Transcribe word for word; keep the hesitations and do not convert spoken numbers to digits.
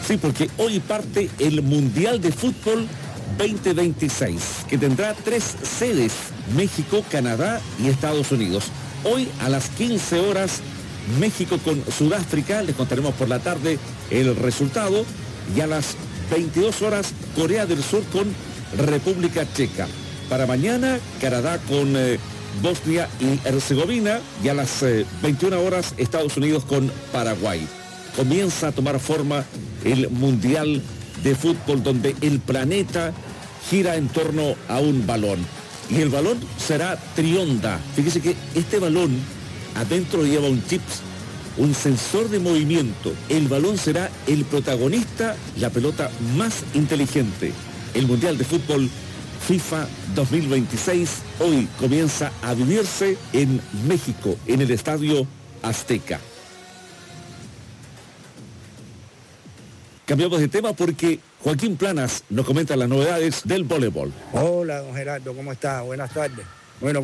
Sí, porque hoy parte el Mundial de Fútbol veinte veintiséis, que tendrá tres sedes, México, Canadá y Estados Unidos. Hoy a las quince horas, México con Sudáfrica, les contaremos por la tarde el resultado, y a las veintidós horas, Corea del Sur con República Checa. Para mañana, Canadá con eh, Bosnia y Herzegovina, y a las eh, veintiuna horas, Estados Unidos con Paraguay. Comienza a tomar forma el Mundial de Fútbol, donde el planeta gira en torno a un balón. Y el balón será trionda. Fíjese que este balón adentro lleva un chip, un sensor de movimiento. El balón será el protagonista, la pelota más inteligente. El Mundial de Fútbol FIFA dos mil veintiséis hoy comienza a vivirse en México, en el Estadio Azteca. Cambiamos de tema porque Joaquín Planas nos comenta las novedades del voleibol. Hola, don Gerardo, ¿cómo está? Buenas tardes.